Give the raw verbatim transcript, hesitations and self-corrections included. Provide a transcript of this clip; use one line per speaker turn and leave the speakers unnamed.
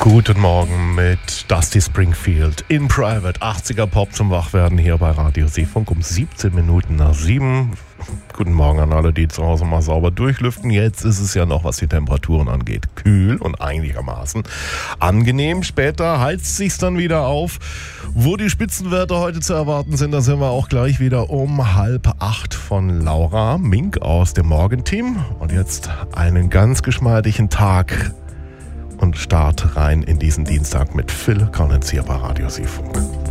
Guten Morgen mit Dusty Springfield in Private. achtziger Pop zum Wachwerden hier bei Radio Seefunk um siebzehn Minuten nach sieben. Guten Morgen an alle, die zu Hause mal sauber durchlüften. Jetzt ist es ja noch, was die Temperaturen angeht, kühl und einigermaßen angenehm. Später heizt sich's dann wieder auf. Wo die Spitzenwerte heute zu erwarten sind, da sind wir auch gleich wieder um halb acht von Laura Mink aus dem Morgenteam. Und jetzt einen ganz geschmeidigen Tag und Start rein in diesen Dienstag mit Phil Collins hier bei Radio Seefunk.